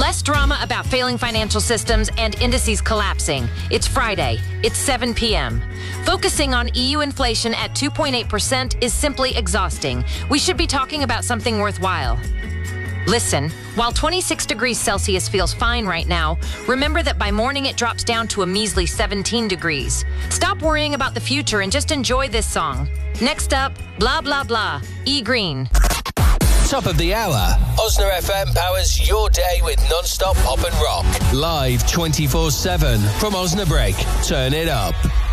Less drama about failing financial systems and indices collapsing. It's Friday. It's 7 p.m. Focusing on EU inflation at 2.8% is simply exhausting. We should be talking about something worthwhile. Listen, while 26 degrees Celsius feels fine right now, remember that by morning it drops down to a measly 17 degrees. Stop worrying about the future and just enjoy this song. Next up, Blah Blah Blah, E. Green. Top of the hour. Osna FM powers your day with non-stop pop and rock. Live 24/7 from Osnabrück. Turn it up.